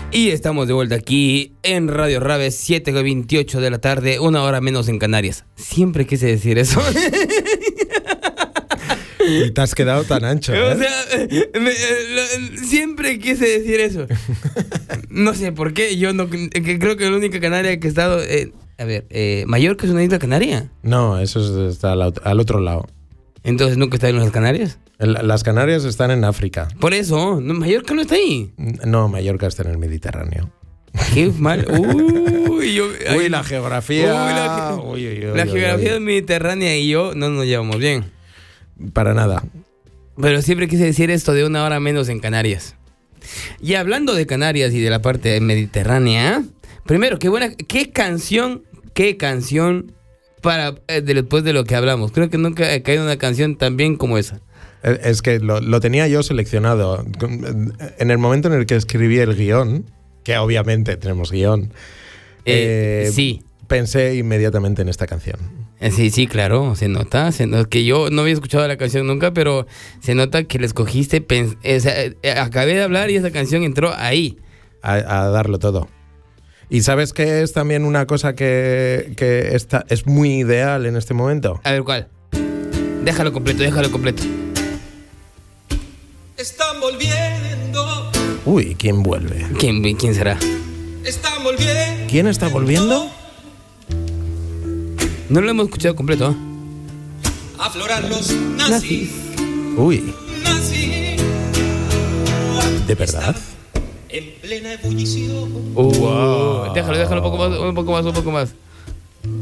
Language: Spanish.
Y estamos de vuelta aquí en Radio Rabes, 7:28 de la tarde, 1 hora menos en Canarias. Siempre quise decir eso. Y te has quedado tan ancho, ¿eh? O sea, siempre quise decir eso. No sé por qué, yo no creo que la única Canaria que he estado... ¿Mallorca es una isla canaria? No, eso está al otro lado. Entonces, ¿nunca está en las Canarias? Las Canarias están en África. Por eso, Mallorca no está ahí. No, Mallorca está en el Mediterráneo. Qué mal. La geografía. La geografía mediterránea y yo no nos llevamos bien. Para nada. Pero siempre quise decir esto de 1 hora menos en Canarias. Y hablando de Canarias y de la parte mediterránea, primero, qué canción para después de lo que hablamos. Creo que nunca he caído una canción tan bien como esa. Es que lo tenía yo seleccionado. En el momento en el que escribí el guión, que obviamente tenemos guión, sí. Pensé inmediatamente en esta canción. Sí, claro, se nota que yo no había escuchado la canción nunca, pero se nota que la escogiste, acabé de hablar y esa canción entró ahí. A darlo todo. ¿Y sabes qué es también una cosa que es muy ideal en este momento? A ver, ¿cuál? Déjalo completo. Están volviendo. Uy, ¿quién vuelve? ¿Quién será? Están volviendo. ¿Quién está volviendo? No lo hemos escuchado completo, ¿eh? Aflorar los nazis. Uy. Nazis. ¿De verdad? En plena ebullición. Wow. Déjalo un poco más.